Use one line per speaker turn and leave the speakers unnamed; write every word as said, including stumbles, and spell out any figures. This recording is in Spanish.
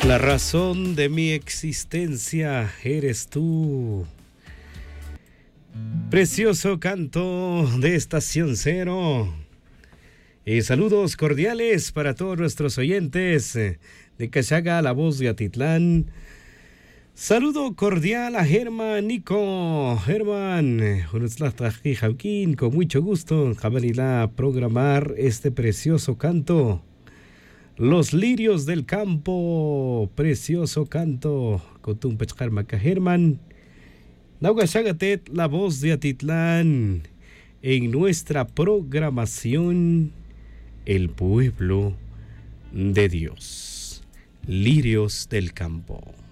La razón de mi existencia eres tú. Precioso canto de Estación Cero. Y saludos cordiales para todos nuestros oyentes de Cachaga, La Voz de Atitlán. Saludo cordial a Germán Nico. Germán, con mucho gusto, a programar este precioso canto. Los lirios del campo, precioso canto. Cotum Pechcar Maca Germán. Naugashagatet, La Voz de Atitlán. En nuestra programación, El Pueblo de Dios. Lirios del Campo.